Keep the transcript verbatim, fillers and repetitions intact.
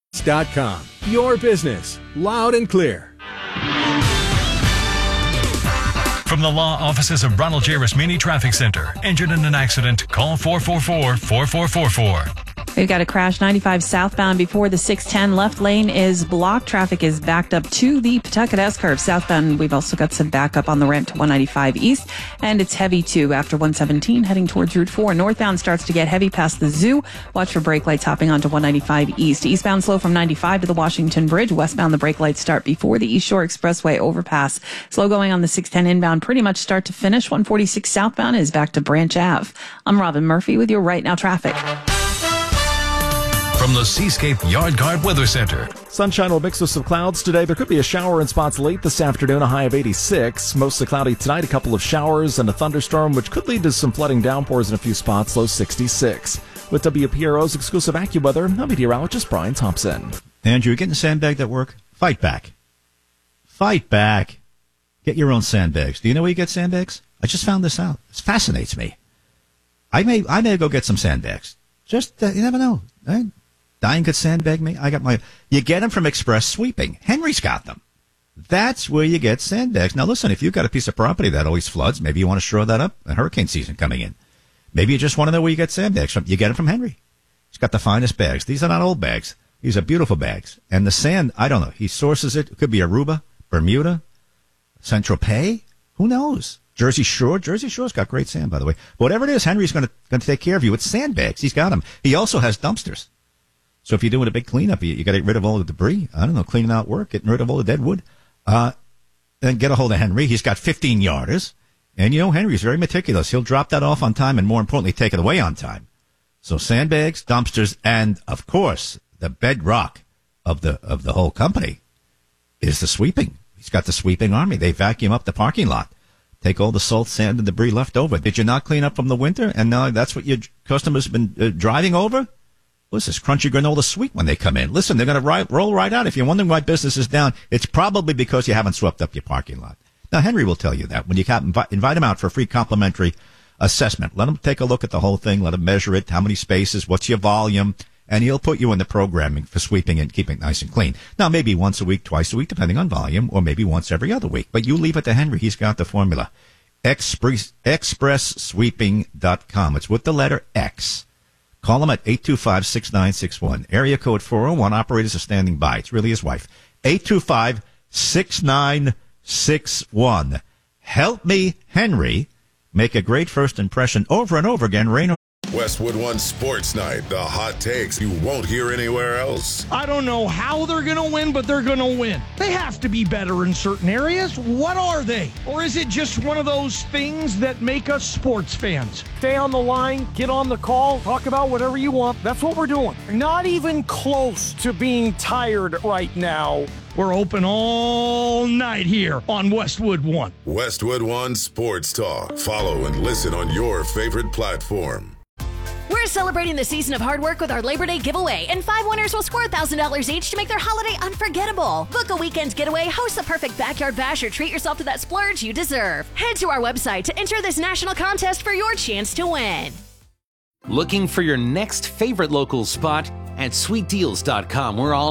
dot com. Your business, loud and clear. From the law offices of Ronald J. Rasmini Traffic Center. Injured in an accident? Call four four four, four four four four. We've got a crash ninety-five southbound before the six ten. Left lane is blocked. Traffic is backed up to the Pawtucket S-curve. Southbound, we've also got some backup on the ramp to one ninety-five east. And it's heavy, too, after one seventeen heading towards Route four. Northbound starts to get heavy past the zoo. Watch for brake lights hopping onto one ninety-five east. Eastbound slow from ninety-five to the Washington Bridge. Westbound, the brake lights start before the East Shore Expressway overpass. Slow going on the six ten inbound, pretty much start to finish. one forty-six southbound is back to Branch Avenue. I'm Robin Murphy with your Right Now traffic. From the Seascape Yard Guard Weather Center. Sunshine will mix with some clouds today. There could be a shower in spots late this afternoon, a high of eighty-six. Mostly cloudy tonight, a couple of showers and a thunderstorm, which could lead to some flooding downpours in a few spots, low sixty-six. With W P R O's exclusive AccuWeather, I'm meteorologist Brian Thompson. Andrew, you're getting sandbagged at work? Fight back. Fight back. Get your own sandbags. Do you know where you get sandbags? I just found this out. This fascinates me. I may I may go get some sandbags. Just, uh, you never know, right? Diane could sandbag me. I got my... You get them from Express Sweeping. Henry's got them. That's where you get sandbags. Now, listen, if you've got a piece of property that always floods, maybe you want to shore that up. A hurricane season coming in. Maybe you just want to know where you get sandbags from. You get them from Henry. He's got the finest bags. These are not old bags. These are beautiful bags. And the sand, I don't know. He sources it. It could be Aruba, Bermuda, Saint-Tropez. Who knows? Jersey Shore. Jersey Shore's got great sand, by the way. But whatever it is, Henry's going to going to take care of you with sandbags. He's got them. He also has dumpsters. So if you're doing a big cleanup, you, you got to get rid of all the debris. I don't know, cleaning out work, getting rid of all the dead wood. Uh, then get a hold of Henry. He's got fifteen yarders. And, you know, Henry's very meticulous. He'll drop that off on time and, more importantly, take it away on time. So sandbags, dumpsters, and, of course, the bedrock of the of the whole company is the sweeping. He's got the sweeping army. They vacuum up the parking lot, take all the salt, sand, and debris left over. Did you not clean up from the winter? And now that's what your customers have been uh, driving over? What's this crunchy granola sweet when they come in? Listen, they're going to ri- roll right out. If you're wondering why business is down, it's probably because you haven't swept up your parking lot. Now, Henry will tell you that. When you can, invite, invite him out for a free complimentary assessment. Let him take a look at the whole thing. Let him measure it, how many spaces, what's your volume, and he'll put you in the programming for sweeping and keeping it nice and clean. Now, maybe once a week, twice a week, depending on volume, or maybe once every other week. But you leave it to Henry. He's got the formula. Express, express sweeping dot com. It's with the letter X. Call him at eight two five, six nine six one. Area code four oh one. Operators are standing by. It's really his wife. eight two five, six nine six one. Help me, Henry, make a great first impression over and over again. Rain. Westwood One Sports Night. The hot takes you won't hear anywhere else. I don't know how they're going to win, but they're going to win. They have to be better in certain areas. What are they? Or is it just one of those things that make us sports fans? Stay on the line, get on the call, talk about whatever you want. That's what we're doing. Not even close to being tired right now. We're open all night here on Westwood One. Westwood One Sports Talk. Follow and listen on your favorite platform. We're celebrating the season of hard work with our Labor Day giveaway, and five winners will score one thousand dollars each to make their holiday unforgettable. Book a weekend getaway, host the perfect backyard bash, or treat yourself to that splurge you deserve. Head to our website to enter this national contest for your chance to win. Looking for your next favorite local spot? At sweet deals dot com, we're all